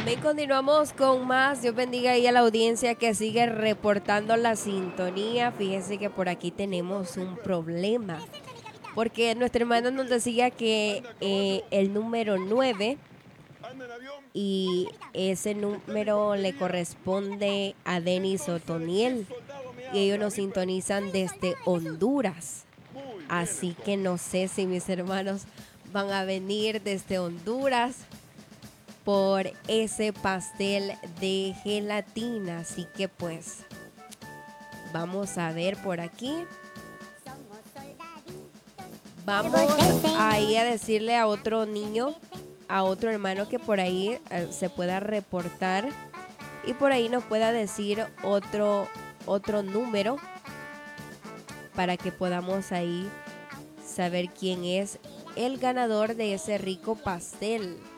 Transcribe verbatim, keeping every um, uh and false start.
Amén, continuamos con más. Dios bendiga ahí a la audiencia que sigue reportando la sintonía. Fíjense que por aquí tenemos un problema, porque nuestra hermana nos decía que eh, el número nueve y ese número le corresponde a Denis Otoniel y ellos nos sintonizan desde Honduras. Así que no sé si mis hermanos van a venir desde Honduras por ese pastel de gelatina. Así que pues vamos a ver por aquí. Vamos ahí a decirle a otro niño, a otro hermano que por ahí eh, se pueda reportar y por ahí nos pueda decir otro, otro número para que podamos ahí saber quién es el ganador de ese rico pastel.